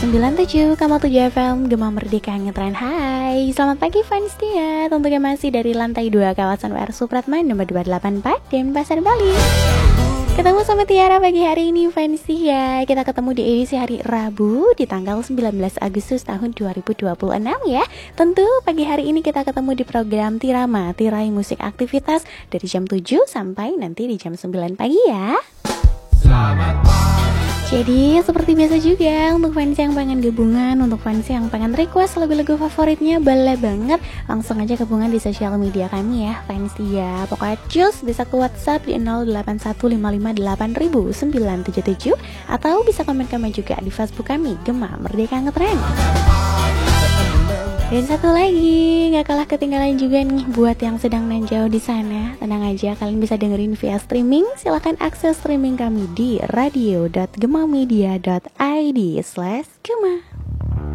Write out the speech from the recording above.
97,7 FM Gema Merdeka Ngetren. Hai, selamat pagi fans dia. Tentunya masih dari lantai 2 kawasan WR Supratman nomor 284 Denpasar, Bali. Ketemu sama Tiara pagi hari ini fans dia. Kita ketemu di edisi hari Rabu di tanggal 19 Agustus tahun 2026 ya. Tentu pagi hari ini kita ketemu di program Tirama, Tirai Musik Aktivitas dari jam 7 sampai nanti di jam 9 pagi ya. Selamat pagi. Jadi seperti biasa juga untuk fans yang pengen gabungan, untuk fans yang pengen request lagu-lagu favoritnya, boleh banget langsung aja gabungan di sosial media kami ya fans ya. Pokoknya cus bisa ke WhatsApp di 0815580977 atau bisa komen-komen juga di Facebook kami Gema Merdeka Ngetren. Dan satu lagi, gak kalah ketinggalan juga nih buat yang sedang dan jauh di sana. Tenang aja, kalian bisa dengerin via streaming. Silahkan akses streaming kami di radio.gemamedia.id/Gema.